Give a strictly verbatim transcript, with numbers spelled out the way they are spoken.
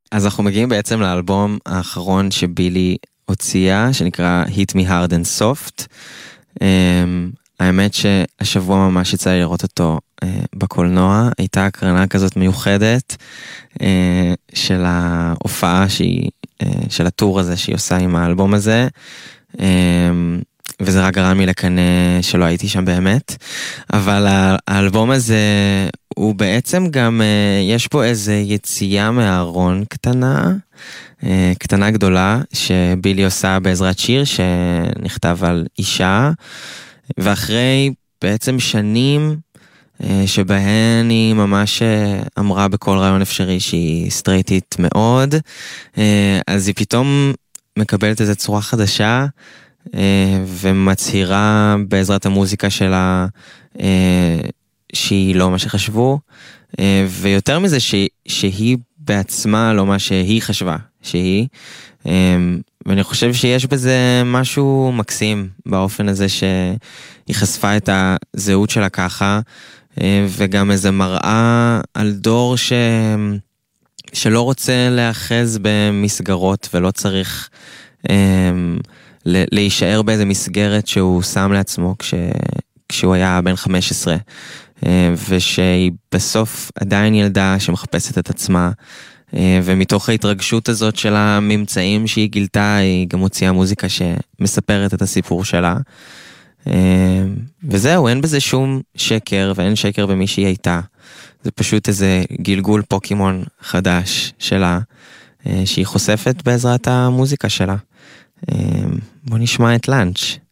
אז אנחנו מגיעים בעצם לאלבום האחרון שבילי הוציאה, שנקרא Hit Me Hard and Soft. האמת שהשבוע ממש יצא לי לראות אותו בקולנוע, הייתה הקרנה כזאת מיוחדת של ההופעה שהיא, של הטור הזה שהיא עושה עם האלבום הזה, וזה רק גרם לי לקנא שלא הייתי שם באמת, אבל האלבום הזה הוא בעצם גם, יש פה איזה יציאה מהארון קטנה, קטנה גדולה, שבילי עושה בעזרת שיר שנכתב על אישה, ואחרי בעצם שנים שבהן היא ממש אמרה בכל רעיון אפשרי שהיא סטרייטית מאוד, אז היא פתאום מקבלת איזו צורה חדשה, ומצהירה בעזרת המוזיקה שלה שהיא לא מה שחשבו, ויותר מזה שהיא בעצמה לא מה שהיא חשבה שהיא, ואני חושב שיש בזה משהו מקסים באופן הזה שהיא חשפה את הזהות שלה ככה, וגם איזה מראה על דור ש... שלא רוצה להאחז במסגרות ולא צריך להישאר באיזה מסגרת שהוא שם לעצמו כש... כשהוא היה בן חמש עשרה, ושהיא בסוף עדיין ילדה שמחפשת את עצמה, ומתוך ההתרגשות הזאת של הממצאים שהיא גילתה, היא גם הוציאה מוזיקה שמספרת את הסיפור שלה. וזהו, אין בזה שום שקר, ואין שקר במי שהיא הייתה. זה פשוט איזה גלגול פוקימון חדש שלה, שהיא חושפת בעזרת המוזיקה שלה. בוא נשמע את לאנץ'.